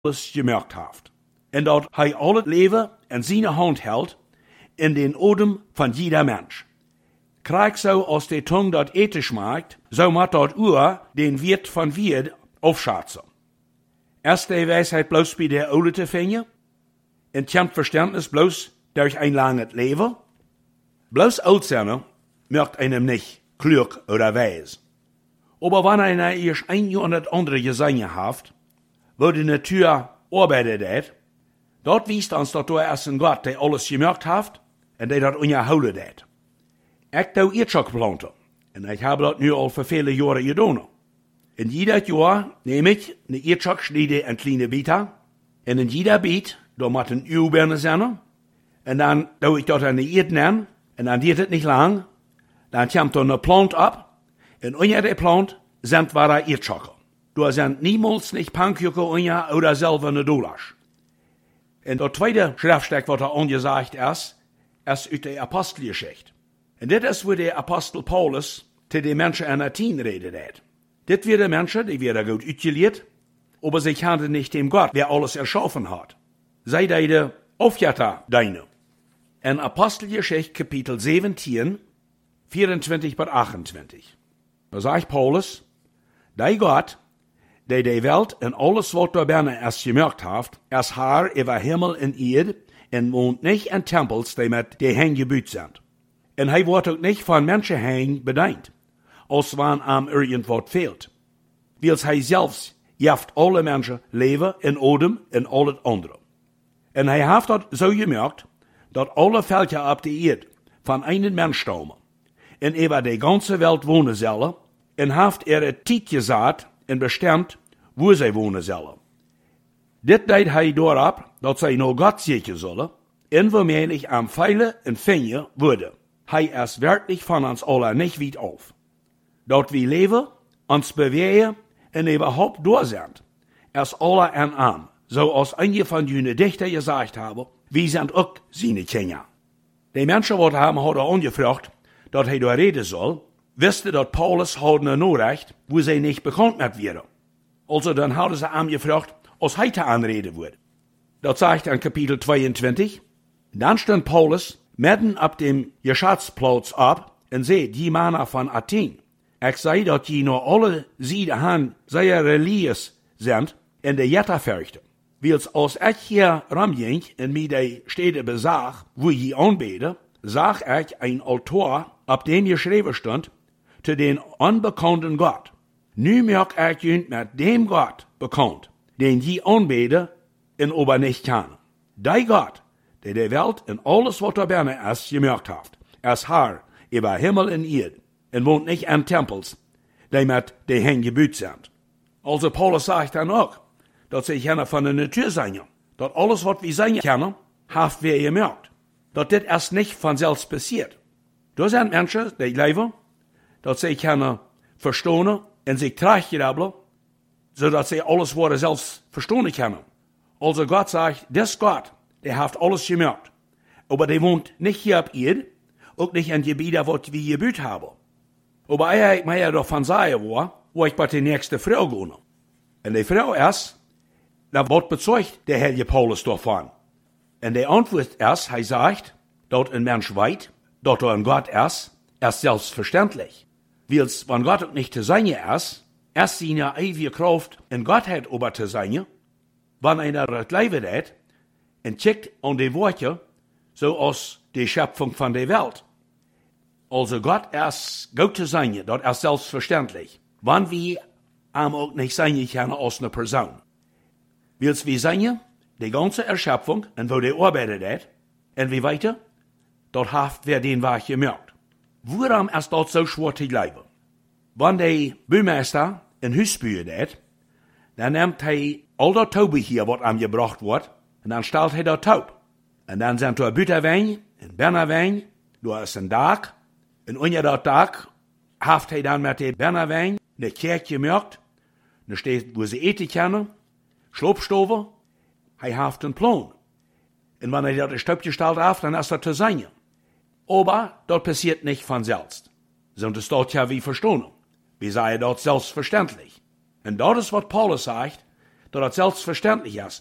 alles gemerkt heeft. En dat hij al het leven in zijn hand houdt in den odem van jeder Mensch. Krijg zo als de tong dat eten smaakt, zo moet dat oor den Wirt van Wierd aufschätzen. Erst die wijsheid bloos bij de oude te vinden, en tjent verständnis bloos durch ein langes leven. Bloos oud zijn merkt einem nicht klug oder wijs. Aber wenn einer erst ein Jahr und das andere gesehen hat, wo die Natur arbeitet hat, dort wiest uns, dass da erst ein Gott, der alles gemerkt hat, und der das unterhouden hat. Ich habe Erdschok geplant, und ich habe das nu al für viele Jahre getan. In jeder Jahr nehme ich eine Erdschok, schneide in kleine Bita, und in jeder Bit, da muss ein Ölbirne sein, und dann tue ich dort eine Erd an, und dann wird es nicht lang, dann kommt da eine Plant ab, und unter der Plant sind wahre Erdschocke. Da sind niemals nicht Pankjöcke unter oder selber eine Dolasch. Und das zweite Schriftstück, was angesagt ist aus der Apostelgeschichte. Und das ist, wo der Apostel Paulus zu den Menschen in Athen redet hat. Das werden Menschen, die werden gut utiliert, aber sie kannten nicht dem Gott, der alles erschaffen hat. Sei deine Aufjata deine. In Apostelgeschichte Kapitel 17, 24 bis 28. Da sagt Paulus, der Gott, der die Welt en alles wat da binnen es gemerkt heeft, es haar über Himmel en Erde, en wohnt nicht in Tempels, die mit die Hängen gebuut sind. En hij wordt ook nicht von Menschenhängen bedient, als wann am irgendwas fehlt. Wils hij zelfs jeft alle Menschen leven en odem en al het andere. En hij heeft dat zo gemerkt, dat alle Völker op de Erde van einen Mensch stammen. En über die ganze Welt wohnen zullen, en heeft het tijd gezet en bestemd wo zij wonen zullen. Dit deed hij doorop, dat zij nog God zeker zullen, en waarmee am Pfeile en Vinger worden. Hij is werkelijk van ons allen niet weit auf. Dat we leven, ons bewegen en überhaupt door zijn, is alle en aan, zoals een van jullie dichter gezegd hebben, wie zijn ook zijn Kinder. Die mensen wat hem hadden ongevraagd, dat hij door reden zal, wisten dat Paulus hadden een nodig, wo zij niet bekend met werden. Also dann hadden ze hem gevraagd, als hij te aanreden wordt. Dat zegt in Kapitel 22. Dan stond Paulus midden op dem Geschäftsplatz op en zei, die mannen van Athen, ik zei dat je naar alle zijden han zeer religieus zijn en de jetta verrichten. Wils als ik hier ramging en mij de steden bezag, wo je aanbeden, zag ik een altaar op dem geschreven stond, te den onbekenden God. Nu merk ik je met dem Gott bekend, den je aanbeden en aber nicht kan. Die God, der de Welt en alles wat er binnen is gemerkt heeft, is haar über Himmel en Erde, en woont nicht in Tempels, die met de Hängen gebuut zijn. Also Paulus zegt dan ook, dat ze kennen van de natuur zijn, dat alles wat we zijn kennen, heeft wir gemerkt. Dat dit is niet vanzelfs passiert. Er zijn mensen die leven, dat ze kunnen verstaan en zich terechtgebracht, zodat ze alles worden zelfs verstaan kunnen. Also Gott sagt, das Gott, der hat alles gemerkt. Aber der wohnt nicht hier auf Erde, auch nicht in Gebieten, wo wir gebaut haben. Aber ich mir ja davon sagen wo ich bei der nächsten Frau gehe. Und die Frau ist, da wird bezeugt der Heilige Paulus davon. Und die Antwort ist, er sagt, dort ein Mensch weit, dort ein Gott ist selbstverständlich. Wils, wenn Gott auch nicht zu sein ist seine ewige Kraft in Gottheit aber zu sein, wenn einer das Leben hat, und checkt an die Worte, so als die Schöpfung von der Welt. Also Gott ist gut zu sein, das ist selbstverständlich. Wenn wir auch nicht sein können als eine Person. Wils wir sein, die ganze Erschöpfung, und wo der arbeitet hat, und wie weiter, dort hat wer den Weg gemerkt. Warum ist das so schwer zu leben? Wenn der Bürgermeister ein Haus baut hat, dann nimmt er all das Taube hier, was ihm gebracht wird, und dann stellt er das Taub. Und dann sind da Bütterwein, ein Bernerwein, da ist ein Dach, und unter das Dach hat er dann mit dem Bernerwein eine Kirche gemerkt, da steht, wo sie eten können, Schlupfstove, er hat einen Plan. Und wenn er das Staub gestellt hat, dann ist das zu sein. Aber das passiert nicht von selbst. Sondern es dort ja wie Verstehung. Wir sagen dort selbstverständlich. Und das ist, was Paulus sagt, dat het selbstverständlich ist.